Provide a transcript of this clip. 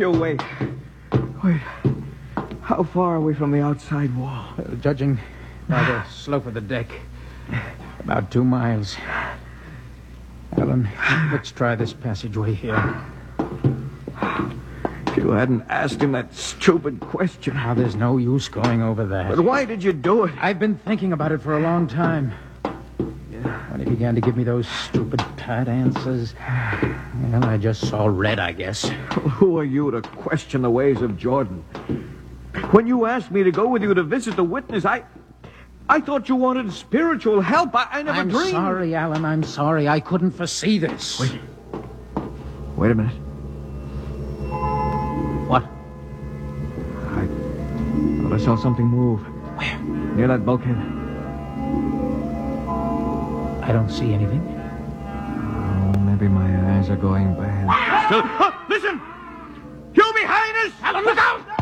you wait. Wait. How far are we from the outside wall? Judging by the slope of the deck, about 2 miles. Alan, let's try this passageway here. If you hadn't asked him that stupid question. Now, there's no use going over that. But why did you do it? I've been thinking about it for a long time. When he began to give me those stupid pat answers, well, I just saw red, I guess. Well, who are you to question the ways of Jordan? When you asked me to go with you to visit the witness, I thought you wanted spiritual help. I never dreamed. I'm sorry, Alan. I'm sorry. I couldn't foresee this. Wait a minute. What? I thought I saw something move. Where? Near that bulkhead. I don't see anything. Oh, maybe my eyes are going bad. Listen! You behind us! Alan, look out!